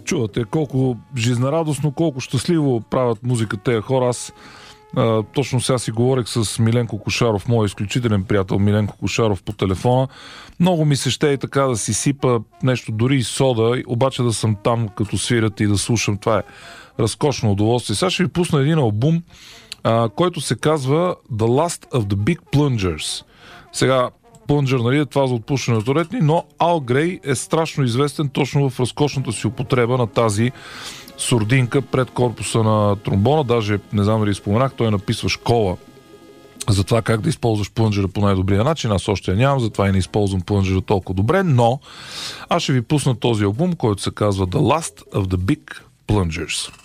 Чувате колко жизнерадостно, колко щастливо правят музика тези хора. Аз точно сега си говорих с Миленко Кошаров, мой изключителен приятел Миленко Кошаров по телефона. Много ми се ще и така да си сипа нещо, дори и сода, обаче да съм там като свирят и да слушам. Това е разкошно удоволствие. Сега ще ви пусна един албум, който се казва The Last of the Big Plungers. Сега плънджър, нали, е това за отпушване на туалетни, но Ал Грей е страшно известен точно в разкошната си употреба на тази сурдинка пред корпуса на тромбона. Даже, не знам дали споменах, той написва школа за това как да използваш плънджера по най-добрия начин. Аз още я нямам, затова и не използвам плънджера толкова добре, но аз ще ви пусна този албум, който се казва The Last of the Big Plungers.